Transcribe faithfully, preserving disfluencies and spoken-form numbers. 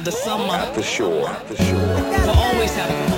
the summer. The shore, the shore. We'll always have